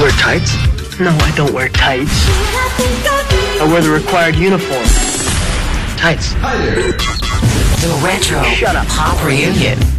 wear tights? No, I don't wear tights. I wear the required uniform. Tights. Hi there. The Retro Shut up. Pop Reunion.